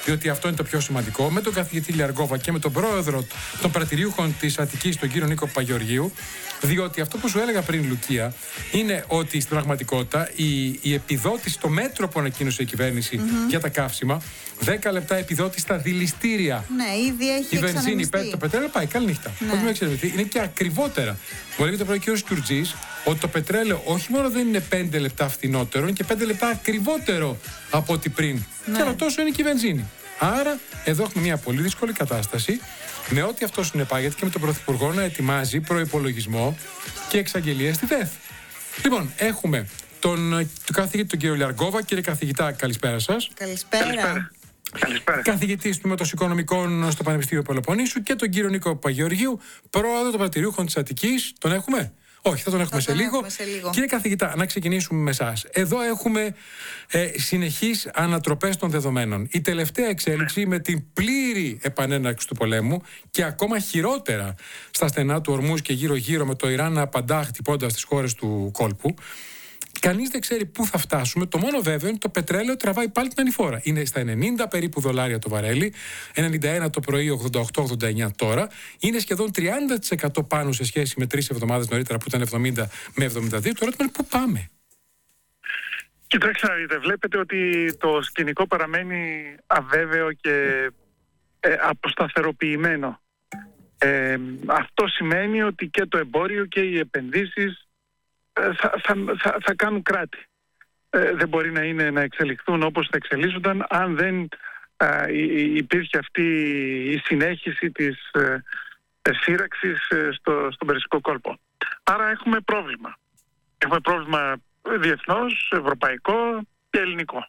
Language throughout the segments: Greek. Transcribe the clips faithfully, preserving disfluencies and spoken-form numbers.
διότι αυτό είναι το πιο σημαντικό, με τον καθηγητή Λιαργόβα και με τον πρόεδρο των πρατηριούχων της Αττικής, τον κύριο Νίκο Παπαγεωργίου, διότι αυτό που σου έλεγα πριν, Λουκία, είναι ότι στην πραγματικότητα η, η επιδότηση, το μέτρο που ανακοίνωσε η κυβέρνηση mm-hmm. για τα καύσιμα, δέκα λεπτά επιδότηση στα δηληστήρια. Ναι, ήδη έχει η βενζίνη, το πετρέλαιο πάει, καληνύχτα. Ναι. Είναι και ακριβότερα. Μου λέγεται το πρωί ο κ. Κιουρτζής ότι το πετρέλαιο όχι μόνο δεν είναι πέντε λεπτά φθηνότερο, είναι και πέντε λεπτά ακριβότερο από ό,τι πριν. Ναι. Και άλλο τόσο είναι και η βενζίνη. Άρα, εδώ έχουμε μια πολύ δύσκολη κατάσταση, με ό,τι αυτό συνεπάγεται και με τον Πρωθυπουργό να ετοιμάζει προϋπολογισμό και εξαγγελία στη ΔΕΘ. Λοιπόν, έχουμε τον, τον καθηγητή τον κύριο Λιαργόβα. Κύριε καθηγητά, καλησπέρα σας. Καλησπέρα. Καλησπέρα. Καλησπέρα. Καθηγητής τμήματος Οικονομικών στο Πανεπιστήμιο Πελοποννήσου, και τον κύριο Νίκο Παπαγεωργίου, πρόεδρο των πρατηριούχων της Αττικής. Τον έχουμε? Όχι, θα τον έχουμε, θα σε, τον λίγο. έχουμε σε λίγο. Κύριε καθηγητά, να ξεκινήσουμε με εσάς. Εδώ έχουμε ε, συνεχείς ανατροπές των δεδομένων. Η τελευταία εξέλιξη με την πλήρη επανέναρξη του πολέμου και ακόμα χειρότερα στα στενά του Ορμούζ και γύρω-γύρω, με το Ιράν να απαντά χτυπώντας τις χώρες του κόλπου. Κανείς δεν ξέρει πού θα φτάσουμε. Το μόνο βέβαιο είναι το πετρέλαιο τραβάει πάλι την ανηφόρα. Είναι στα ενενήντα περίπου δολάρια το βαρέλι, ενενήντα ένα το πρωί, ογδόντα οκτώ ογδόντα εννιά τώρα. Είναι σχεδόν τριάντα τοις εκατό πάνω σε σχέση με τρεις εβδομάδες νωρίτερα που ήταν εβδομήντα με εβδομήντα δύο. Το ερώτημα είναι πού πάμε. Κοιτάξτε να δείτε, βλέπετε ότι το σκηνικό παραμένει αβέβαιο και ε, αποσταθεροποιημένο. Ε, αυτό σημαίνει ότι και το εμπόριο και οι επενδύσεις Θα, θα, θα, θα κάνουν κράτη. Ε, δεν μπορεί να είναι να εξελιχθούν όπως θα εξελίσσονταν αν δεν α, υπήρχε αυτή η συνέχιση της ε, σύραξης ε, στο, στον Περσικό κόλπο. Άρα έχουμε πρόβλημα. Έχουμε πρόβλημα διεθνώς, ευρωπαϊκό και ελληνικό.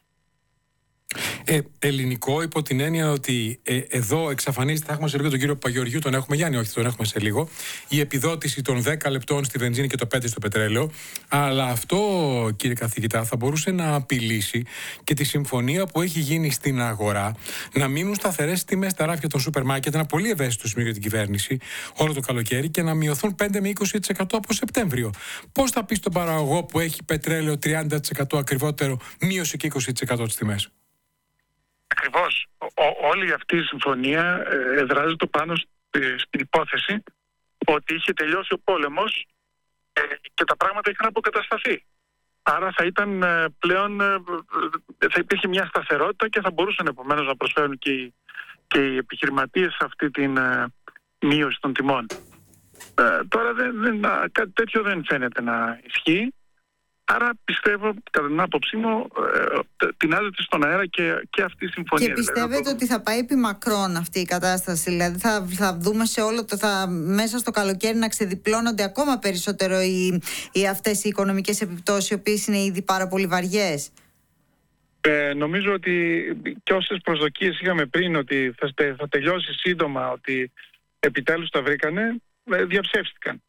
Ε, ελληνικό υπό την έννοια ότι ε, εδώ εξαφανίζεται, θα έχουμε σε λίγο τον κύριο Παπαγεωργίου, τον έχουμε Γιάννη, όχι τον έχουμε σε λίγο, η επιδότηση των δέκα λεπτών στη βενζίνη και το πέντε στο πετρέλαιο. Αλλά αυτό, κύριε καθηγητά, θα μπορούσε να απειλήσει και τη συμφωνία που έχει γίνει στην αγορά να μείνουν σταθερές τιμές στα ράφια των σούπερ μάρκετ, ένα πολύ ευαίσθητο σημείο για την κυβέρνηση όλο το καλοκαίρι, και να μειωθούν πέντε με είκοσι τοις εκατό από Σεπτέμβριο. Πώς θα πει στον παραγωγό που έχει πετρέλαιο τριάντα τοις εκατό ακριβότερο, μείωσε και είκοσι τοις εκατό τις τιμές? Ακριβώς. Ό, όλη αυτή η συμφωνία ε, εδράζεται πάνω στη, στην υπόθεση ότι είχε τελειώσει ο πόλεμος ε, και τα πράγματα είχαν αποκατασταθεί. Άρα θα ήταν ε, πλέον, ε, θα υπήρχε μια σταθερότητα και θα μπορούσαν επομένως να προσφέρουν και οι, και οι επιχειρηματίες αυτή την ε, μείωση των τιμών. Ε, τώρα δεν, δεν, κάτι τέτοιο δεν φαίνεται να ισχύει. Άρα πιστεύω, κατά την άποψή μου, ε, τεινάζεται στον αέρα και, και αυτή η συμφωνία. Και πιστεύετε δηλαδή, ότι θα πάει επί μακρόν αυτή η κατάσταση? Δηλαδή θα, θα δούμε σε όλο το, θα, μέσα στο καλοκαίρι να ξεδιπλώνονται ακόμα περισσότερο οι, οι αυτές οι οικονομικές επιπτώσεις, οι οποίες είναι ήδη πάρα πολύ βαριές? Ε, νομίζω ότι και όσες προσδοκίες είχαμε πριν ότι θα, θα τελειώσει σύντομα, ότι επιτέλους τα βρήκανε, ε, διαψεύστηκαν.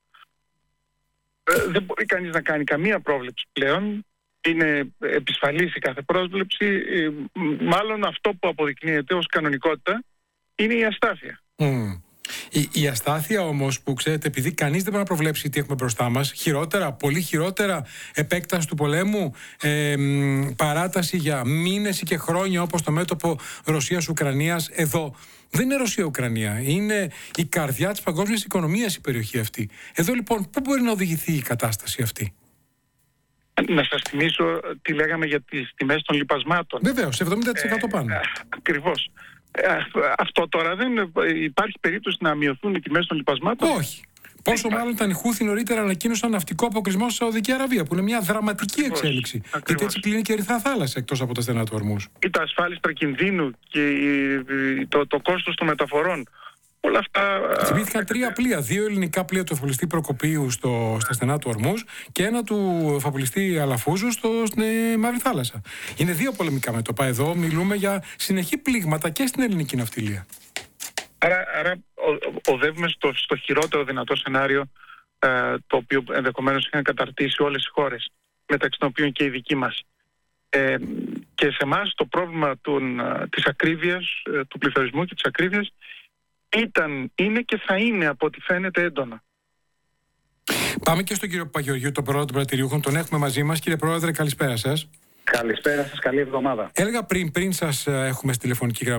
Δεν μπορεί κανείς να κάνει καμία πρόβλεψη πλέον. Είναι επισφαλής η κάθε πρόβλεψη. Μάλλον αυτό που αποδεικνύεται ως κανονικότητα είναι η αστάθεια. Mm. Η, η αστάθεια όμως που, ξέρετε, επειδή κανείς δεν μπορεί να προβλέψει τι έχουμε μπροστά μας, χειρότερα, πολύ χειρότερα, επέκταση του πολέμου, ε, παράταση για μήνες ή και χρόνια όπως το μέτωπο Ρωσίας-Ουκρανίας. Εδώ δεν είναι Ρωσία-Ουκρανία, είναι η καρδιά της παγκόσμιας οικονομίας η περιοχή αυτή. Εδώ λοιπόν πού μπορεί να οδηγηθεί η κατάσταση αυτή? Να σας θυμίσω τι λέγαμε για τις τιμές των λιπασμάτων. Βεβαίως, εβδομήντα τοις εκατό πάνω. Ε, ακριβώς. Ε, αυτό τώρα δεν υπάρχει περίπτωση να μειωθούν οι τιμές των λιπασμάτων? Όχι. Πόσο μάλλον όταν οι Χούθι νωρίτερα ανακοίνωσαν ναυτικό αποκλεισμό στη Σαουδική Αραβία, που είναι μια δραματική ακριβώς, εξέλιξη. Ακριβώς. Γιατί έτσι κλείνει και η Ερυθρά Θάλασσα εκτός από τα στενά του Ορμούζ. Ή τα ασφάλιστρα κινδύνου και το, το κόστος των μεταφορών. Όλα αυτά. Θυμήθηκαν τρία πλοία. Δύο ελληνικά πλοία του εφοπλιστή Προκοπίου στο, στα στενά του Ορμούζ και ένα του εφοπλιστή Αλαφούζου στο, στην Μαύρη Θάλασσα. Είναι δύο πολεμικά μέτωπα. Εδώ μιλούμε για συνεχή πλήγματα και στην ελληνική ναυτιλία. Άρα, άρα οδεύουμε στο, στο χειρότερο δυνατό σενάριο, ε, το οποίο ενδεχομένως είχαν καταρτήσει όλες οι χώρες, μεταξύ των οποίων και η δική μας. Ε, και σε εμάς το πρόβλημα των, της ακρίβειας, του πληθωρισμού και της ακρίβειας ήταν, είναι και θα είναι από ό,τι φαίνεται έντονα. Πάμε και στον κύριο Παπαγεωργίου, τον πρόεδρο των πρατηριούχων. Τον έχουμε μαζί μας. Κύριε Πρόεδρε, καλησπέρα σας. Καλησπέρα σας, καλή εβδομάδα. Έλεγα πριν, πριν σας έχουμε στη τηλεφωνική γραμμή.